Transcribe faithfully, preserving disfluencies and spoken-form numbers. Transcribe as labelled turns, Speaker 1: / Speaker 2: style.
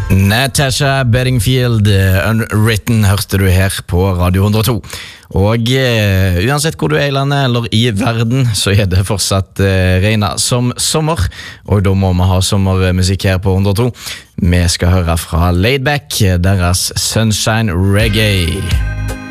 Speaker 1: Natasha Bedingfield, Unwritten, hørte du her på Radio hundre og to. Og uh, uansett hvor du er i landet eller i verden, så er det fortsatt uh, regnet som sommer. Og da må vi ha sommermusikk her på hundre og to. Vi skal høre fra Laidback, deres Sunshine Reggae.